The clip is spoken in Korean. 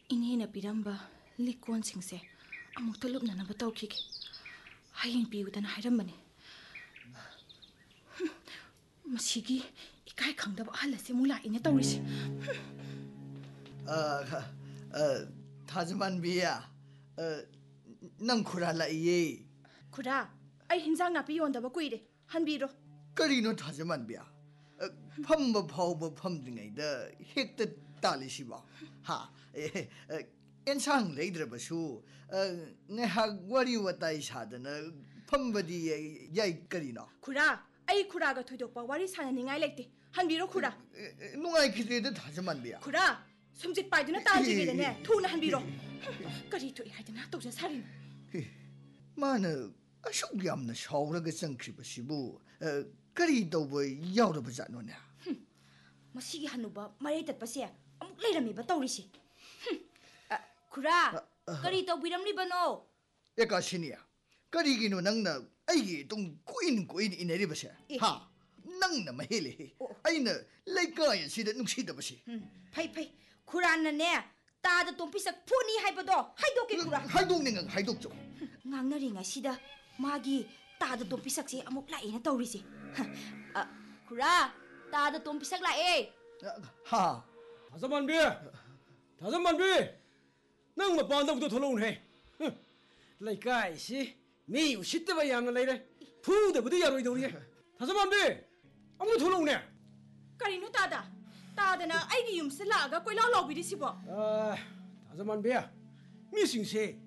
이네나 비람바 리콘싱세 아무것도 룹나나바 떠오키게 하잉 비우다나 하이람마니 마시기 이까이 강다바 할라세 몰라 이네 떠오리시 타즈만 비야 난 쿠라라 예 쿠라 아이 힌장 나비 온다바 꾸이레 한비로 그리노 타즈만 비야 펌버 파우버 펌딩에다 헥다 딸리시바 하 엔상 레이드르바수 네학 와리와타이 사드나 펌버디 야이 그리노 쿠라 아이 쿠라가 토이독바 와리 사나닝아이 렉테 한비로 쿠라 누가이 키드레다 타즈만 비야 쿠라 숨짓 빠이드나 따지게되네 토나 한비로 그리 토이 하드나 또저 살인 마나 아쇼 얌나 샤오라가 생크리바시부 그리 도보 야오르바자노네 마시기 한누바 마레 tatpa세 amuk leiramiba tawrisi khura kari tawbiramlibano 야가시니야 그리기노 낭나 아이기 동 꾸인 이내리바세 하 낭나 마헬레 아이나 레이카야 시다 눅시다바시 파이 khura나네 따다 똥피삭 푸니 하이버도 하이독게 khura 하이독nen가 하이독죠 ngangnari sida magi 따다 똥피삭세 amuk laina tawrisi khura 따다 똥피삭 lae 하 다섯 만비 낭 마반다부터 돌아오네 라이카이시 미우 시때바 야나 라이래 푸데부터 야로이도리 다섯 만비 아무도 돌아오네 karino 따다나 아이기 yumse laga koila lawbiri sibo 다섯 만비야 미싱세